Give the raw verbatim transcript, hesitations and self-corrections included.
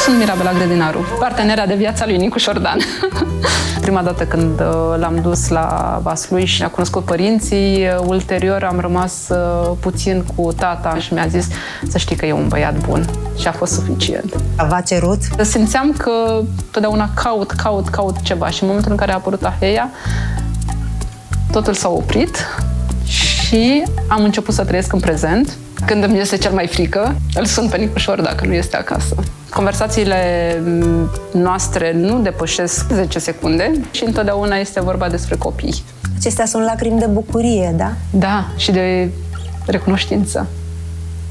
Sunt Mirabela Grădinaru, partenera de viața lui Nicu Șordan. Prima dată când l-am dus la Vaslui și a cunoscut părinții, ulterior am rămas puțin cu tata și mi-a zis să știi că e un băiat bun și a fost suficient. V-a cerut? Simțeam că totdeauna caut, caut, caut ceva și în momentul în care a apărut Aheia, totul s-a oprit și am început să trăiesc în prezent. Când îmi este cel mai frică, îl sun pe Nicușor dacă nu este acasă. Conversațiile noastre nu depășesc zece secunde și întotdeauna este vorba despre copii. Acestea sunt lacrimi de bucurie, da? Da, și de recunoștință.